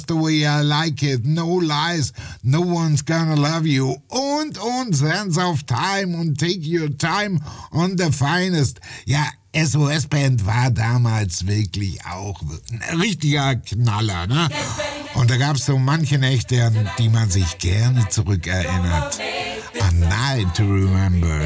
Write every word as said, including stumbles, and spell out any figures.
Just the Way I Like It, No Lies, No One's Gonna Love You und, und Sense of Time und Take Your Time on the Finest. Ja, S O S-Band war damals wirklich auch ein richtiger Knaller, ne? Und da gab es so manche Nächte, an die man sich gerne zurückerinnert. A Night to Remember.